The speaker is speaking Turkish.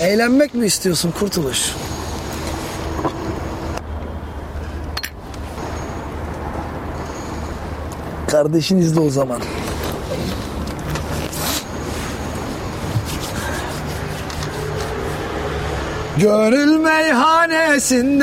Eğlenmek mi istiyorsun Kurtuluş? Kardeşin izle o zaman. Gönül meyhanesinde